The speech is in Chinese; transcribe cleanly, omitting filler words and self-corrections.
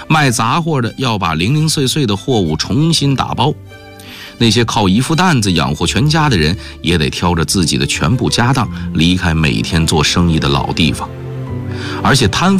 卖杂货的要把零零碎碎的货物重新打包，那些靠一副担子养活全家的人也得挑着自己的全部家当离开每天做生意的老地方。而且摊